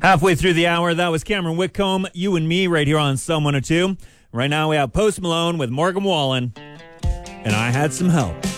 Halfway through the hour, that was Cameron Whitcomb, You and Me, right here on Psalm 102. Right now we have Post Malone with Morgan Wallen, and I Had Some Help.